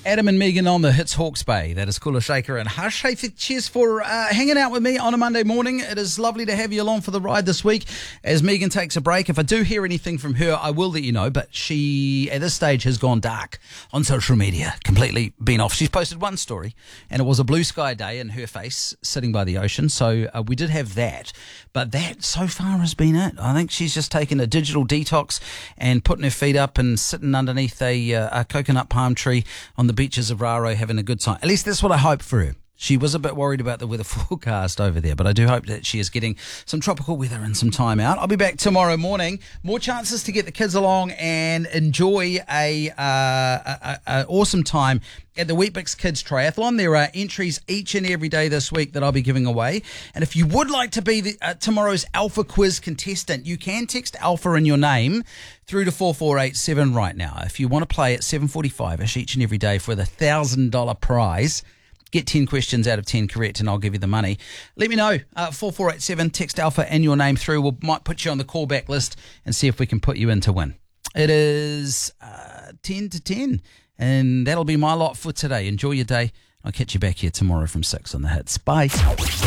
Adam and Megan on the Hits Hawke's Bay. That is Kula Shaker and Hush. Hey, cheers for hanging out with me on a Monday morning. It is lovely to have you along for the ride this week as Megan takes a break. If I do hear anything from her, I will let you know, but she, at this stage, has gone dark on social media, completely been off. She's posted one story, and it was a blue sky day in her face, sitting by the ocean, so we did have that. But that, so far, has been it. I think she's just taken a digital detox and putting her feet up and sitting underneath a coconut palm tree on the beaches of Raro having a good time. At least that's what I hope for her. She was a bit worried about the weather forecast over there, but I do hope that she is getting some tropical weather and some time out. I'll be back tomorrow morning. More chances to get the kids along and enjoy a awesome time at the Weet-Bix Kids Triathlon. There are entries each and every day this week that I'll be giving away. And if you would like to be tomorrow's Alpha Quiz contestant, you can text Alpha in your name through to 4487 right now. If you want to play at 7:45ish each and every day for the $1,000 prize, get 10 questions out of 10 correct and I'll give you the money. Let me know. 4487, text Alpha and your name through. We might put you on the callback list and see if we can put you in to win. It is 10 to 10 and that'll be my lot for today. Enjoy your day. I'll catch you back here tomorrow from 6 on the Hits. Bye.